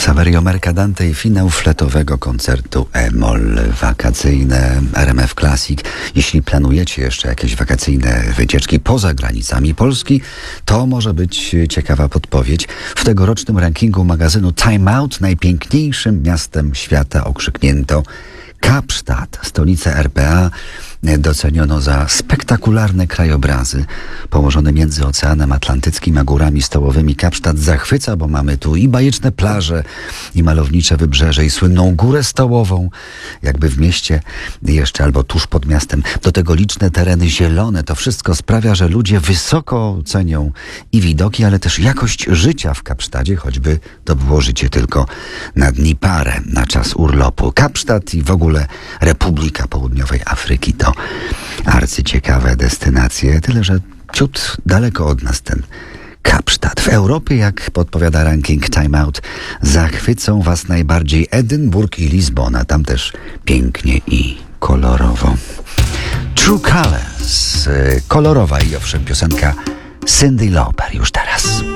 Saverio Mercadante i finał fletowego koncertu E-moll wakacyjne RMF Classic. Jeśli planujecie jeszcze jakieś wakacyjne wycieczki poza granicami Polski, to może być ciekawa podpowiedź. W tegorocznym rankingu magazynu Time Out najpiękniejszym miastem świata okrzyknięto Kapsztad, stolicę RPA. Doceniono za spektakularne krajobrazy. Położony między Oceanem Atlantyckim a Górami Stołowymi, Kapsztad zachwyca, bo mamy tu i bajeczne plaże, i malownicze wybrzeże, i słynną Górę Stołową, jakby w mieście jeszcze albo tuż pod miastem. Do tego liczne tereny zielone. To wszystko sprawia, że ludzie wysoko cenią i widoki, ale też jakość życia w Kapsztadzie, choćby to było życie tylko na dni parę, na czas urlopu. Kapsztad i w ogóle Republika Południowej Afryki to arcyciekawe destynacje, tyle że ciut daleko od nas ten Kapsztad. W Europie, jak podpowiada ranking Time Out, zachwycą was najbardziej Edynburg i Lizbona. Tam też pięknie i kolorowo. True Colors, kolorowa i owszem piosenka Cyndi Lauper już teraz.